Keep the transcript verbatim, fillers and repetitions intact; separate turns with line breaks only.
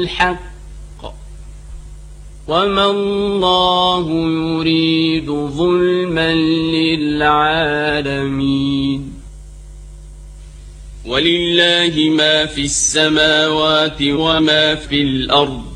الحق وما الله يريد ظلما للعالمين. ولله ما في السماوات وما في الأرض